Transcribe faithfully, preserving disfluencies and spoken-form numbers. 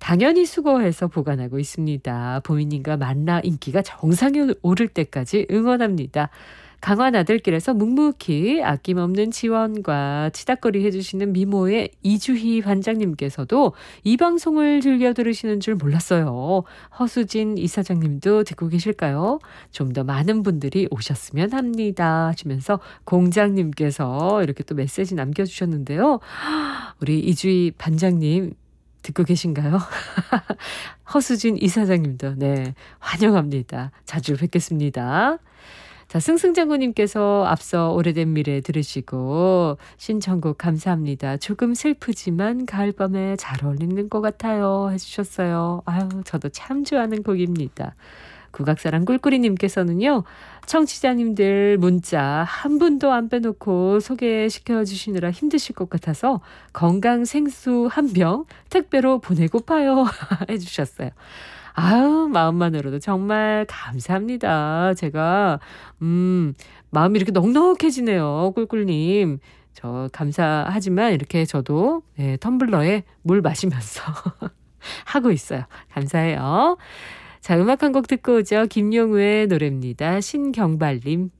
당연히 수거해서 보관하고 있습니다. 보미님과 만나 인기가 정상에 오를 때까지 응원합니다. 강원 아들길에서 묵묵히 아낌없는 지원과 치닥거리 해주시는 미모의 이주희 반장님께서도 이 방송을 즐겨 들으시는 줄 몰랐어요. 허수진 이사장님도 듣고 계실까요? 좀 더 많은 분들이 오셨으면 합니다 하시면서 공장님께서 이렇게 또 메시지 남겨주셨는데요. 우리 이주희 반장님 듣고 계신가요? 허수진 이사장님도 네 환영합니다. 자주 뵙겠습니다. 자, 승승장구님께서 앞서 오래된 미래 들으시고 신청곡 감사합니다. 조금 슬프지만 가을밤에 잘 어울리는 것 같아요 해주셨어요. 아유, 저도 참 좋아하는 곡입니다. 국악사랑 꿀꿀이님께서는요. 청취자님들 문자 한 분도 안 빼놓고 소개시켜 주시느라 힘드실 것 같아서 건강 생수 한 병 택배로 보내고파요 해주셨어요. 아유, 마음만으로도 정말 감사합니다. 제가 음 마음이 이렇게 넉넉해지네요. 꿀꿀님. 저 감사하지만 이렇게 저도 네, 텀블러에 물 마시면서 하고 있어요. 감사해요. 자, 음악 한 곡 듣고 오죠. 김용우의 노래입니다. 신경발님.